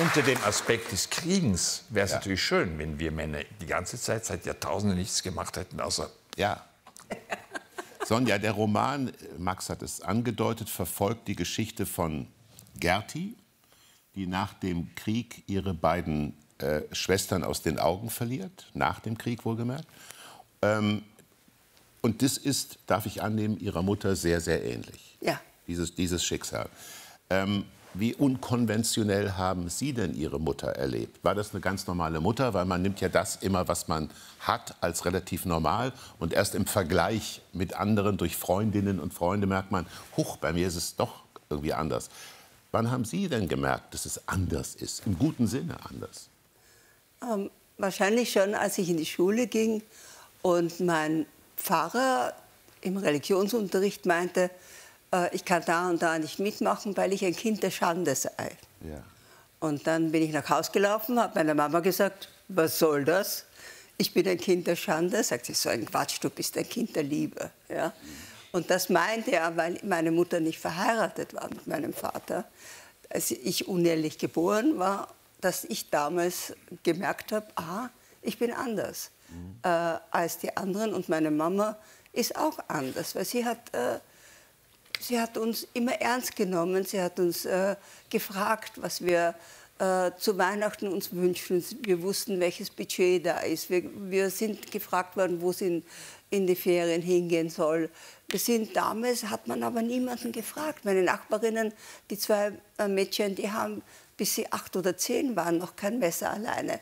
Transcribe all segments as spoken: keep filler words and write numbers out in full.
unter dem Aspekt des Kriegens wäre es Ja. natürlich schön, wenn wir Männer die ganze Zeit seit Jahrtausenden nichts gemacht hätten, außer... Ja. Sonja, der Roman, Max hat es angedeutet, verfolgt die Geschichte von Gerti, die nach dem Krieg ihre beiden äh, Schwestern aus den Augen verliert, nach dem Krieg wohlgemerkt. Ähm, und das ist, darf ich annehmen, ihrer Mutter sehr, sehr ähnlich, Ja. dieses, dieses Schicksal. Ähm, wie unkonventionell haben Sie denn Ihre Mutter erlebt? War das eine ganz normale Mutter? Weil man nimmt ja das immer, was man hat, als relativ normal. Und erst im Vergleich mit anderen, durch Freundinnen und Freunde, merkt man, huch, bei mir ist es doch irgendwie anders. Wann haben Sie denn gemerkt, dass es anders ist? Im guten Sinne anders? Ähm, wahrscheinlich schon, als ich in die Schule ging und mein Pfarrer im Religionsunterricht meinte, äh, ich kann da und da nicht mitmachen, weil ich ein Kind der Schande sei. Ja. Und dann bin ich nach Hause gelaufen, habe meiner Mama gesagt, was soll das? Ich bin ein Kind der Schande. Sagt sie, so ein Quatsch, du bist ein Kind der Liebe. Ja? Und das meinte er, weil meine Mutter nicht verheiratet war mit meinem Vater. Als ich unehelich geboren war, dass ich damals gemerkt habe, aha, ich bin anders mhm. äh, als die anderen. Und meine Mama ist auch anders, weil sie hat, äh, sie hat uns immer ernst genommen. Sie hat uns äh, gefragt, was wir äh, zu Weihnachten uns wünschen. Wir wussten, welches Budget da ist. Wir, wir sind gefragt worden, wo es in, in die Ferien hingehen soll. Wir sind damals, hat man aber niemanden gefragt. Meine Nachbarinnen, die zwei äh, Mädchen, die haben, bis sie acht oder zehn waren, noch kein Messer alleine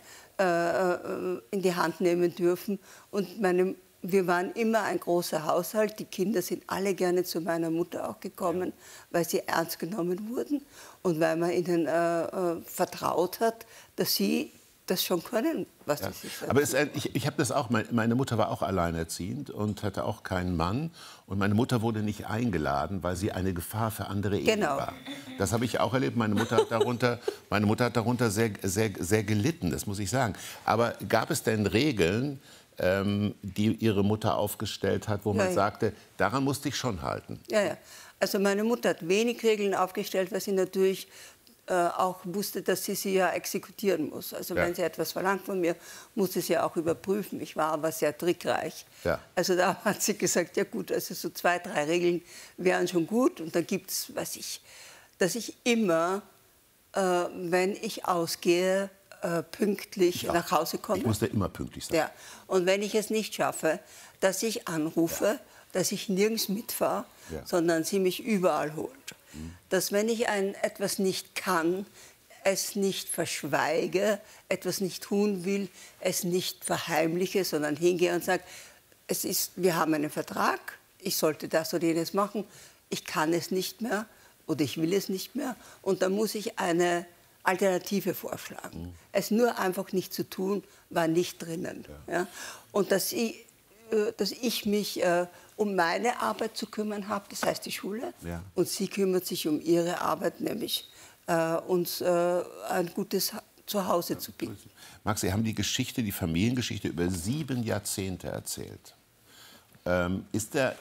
äh, in die Hand nehmen dürfen. Und meine, wir waren immer ein großer Haushalt. Die Kinder sind alle gerne zu meiner Mutter auch gekommen, weil sie ernst genommen wurden und weil man ihnen äh, äh, vertraut hat, dass sie das schon können, was Ja. das ist. Aber es, ich, ich habe das auch, meine Mutter war auch alleinerziehend und hatte auch keinen Mann. Und meine Mutter wurde nicht eingeladen, weil sie eine Gefahr für andere Ehen Genau. war. Das habe ich auch erlebt. Meine Mutter hat darunter, meine Mutter hat darunter sehr, sehr, sehr gelitten, das muss ich sagen. Aber gab es denn Regeln, ähm, die Ihre Mutter aufgestellt hat, wo Ja, man ja. sagte, daran musste ich schon halten? Ja, ja. Also meine Mutter hat wenig Regeln aufgestellt, weil sie natürlich äh, auch wusste, dass sie sie ja exekutieren muss. Also Ja. wenn sie etwas verlangt von mir, musste sie auch überprüfen. Ich war aber sehr trickreich. Ja. Also da hat sie gesagt, ja gut, also so zwei, drei Regeln wären schon gut. Und dann gibt es, was ich, dass ich immer, äh, wenn ich ausgehe, äh, pünktlich Ja. nach Hause komme. Ich musste immer pünktlich sein. Ja. Und wenn ich es nicht schaffe, dass ich anrufe, ja. dass ich nirgends mitfahre, Ja. sondern sie mich überall holt. Mhm. Dass wenn ich ein, etwas nicht kann, es nicht verschweige, etwas nicht tun will, es nicht verheimliche, sondern hingehe und sage, es ist, wir haben einen Vertrag, ich sollte das oder jenes machen, ich kann es nicht mehr oder ich will es nicht mehr und dann muss ich eine Alternative vorschlagen. Mhm. Es nur einfach nicht zu tun, war nicht drinnen. Ja. Ja? Und dass ich, äh, dass ich mich äh, um meine Arbeit zu kümmern habe, das heißt die Schule, Ja. und sie kümmert sich um ihre Arbeit, nämlich äh, uns äh, ein gutes Zuhause zu bieten. Max, Sie haben die Geschichte, die Familiengeschichte über sieben Jahrzehnte erzählt. Ähm, ist der,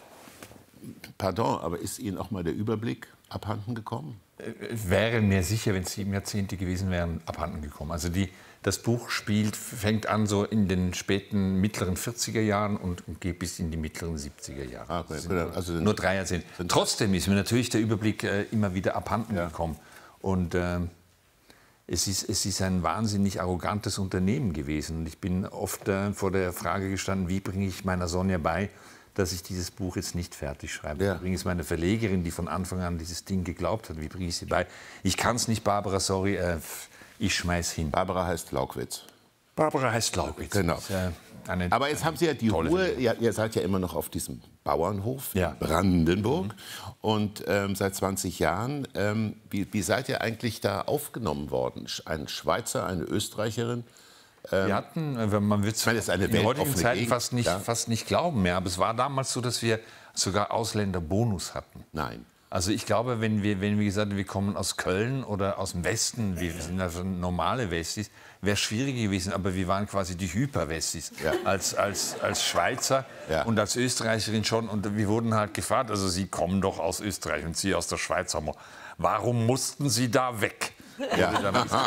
pardon, aber ist Ihnen auch mal der Überblick abhanden gekommen? Wäre mir sicher, wenn es sieben Jahrzehnte gewesen wären, abhanden gekommen. Also die, das Buch spielt, fängt an so in den späten mittleren vierziger Jahren und, und geht bis in die mittleren siebziger Jahre. Ah, okay. Das sind nur, Also nur drei Jahrzehnte. Trotzdem ist mir natürlich der Überblick äh, immer wieder abhanden Ja. gekommen. Und äh, es, ist, es ist ein wahnsinnig arrogantes Unternehmen gewesen. Und ich bin oft äh, vor der Frage gestanden, wie bringe ich meiner Sonja bei, dass ich dieses Buch jetzt nicht fertig schreibe. Ja. Wie bringe ich es meiner Verlegerin, die von Anfang an dieses Ding geglaubt hat, wie bringe ich sie bei? Ich kann es nicht, Barbara, sorry, äh, ich schmeiß hin. Barbara heißt Laugwitz. Barbara heißt Laugwitz. Genau. Das ist, äh, eine, Aber jetzt haben Sie ja die tolle Ruhe, Verlegerin. ihr, ihr seid ja immer noch auf diesem Bauernhof Ja. in Brandenburg mhm. und ähm, seit zwanzig Jahren. Ähm, wie, wie seid ihr eigentlich da aufgenommen worden? Ein Schweizer, eine Österreicherin? Wir hatten, äh, man wird es meine, das ist eine in heutigen weltoffene Zeiten Gegend, fast nicht, ja. fast nicht glauben mehr. Aber es war damals so, dass wir sogar Ausländerbonus hatten. Nein. Also ich glaube, wenn wir, wenn wir gesagt haben, wir kommen aus Köln oder aus dem Westen, wir sind also normale Westis, wäre es schwieriger gewesen. Aber wir waren quasi die Hyper-Westis Ja. als, als, als Schweizer Ja. und als Österreicherin schon. Und wir wurden halt gefragt, also Sie kommen doch aus Österreich und Sie aus der Schweiz. Haben wir, warum mussten Sie da weg? Ja. Wurde dann gesagt.